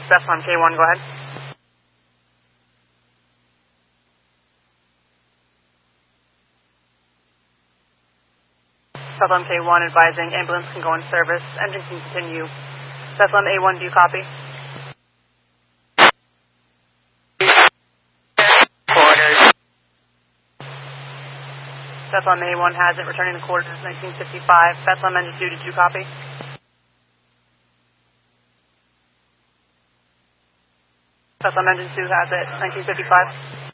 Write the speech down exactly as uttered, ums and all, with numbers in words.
Bethlehem K one, go ahead. Bethlehem K one advising ambulance can go in service. Engine can continue. Bethlehem A one, do you copy? Bethlehem A one has it, returning to quarters nineteen fifty-five. Bethlehem Engine two, did you copy? Bethlehem Engine two has it, nineteen fifty-five.